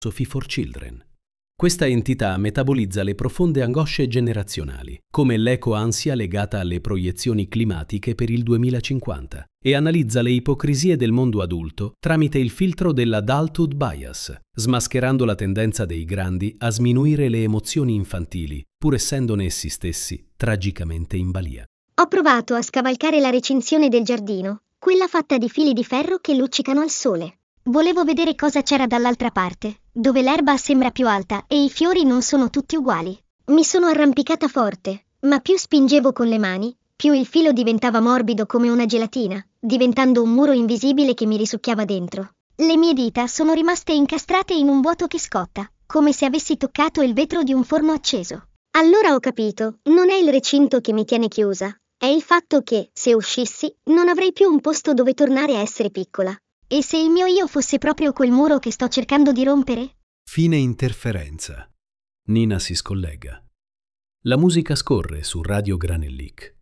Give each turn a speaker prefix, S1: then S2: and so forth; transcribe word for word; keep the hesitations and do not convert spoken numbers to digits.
S1: Philosophy for Children. Questa entità metabolizza le profonde angosce generazionali, come l'eco-ansia legata alle proiezioni climatiche per il duemilacinquanta, e analizza le ipocrisie del mondo adulto tramite il filtro dell'adulthood bias, smascherando la tendenza dei grandi a sminuire le emozioni infantili, pur essendone essi stessi tragicamente in balia.
S2: Ho provato a scavalcare la recinzione del giardino, quella fatta di fili di ferro che luccicano al sole. Volevo vedere cosa c'era dall'altra parte, dove l'erba sembra più alta e i fiori non sono tutti uguali. Mi sono arrampicata forte, ma più spingevo con le mani, più il filo diventava morbido come una gelatina, diventando un muro invisibile che mi risucchiava dentro. Le mie dita sono rimaste incastrate in un vuoto che scotta, come se avessi toccato il vetro di un forno acceso. Allora ho capito, non è il recinto che mi tiene chiusa, è il fatto che, se uscissi, non avrei più un posto dove tornare a essere piccola. E se il mio io fosse proprio quel muro che sto cercando di rompere?
S1: Fine interferenza. Nina si scollega. La musica scorre su Radio Granellic.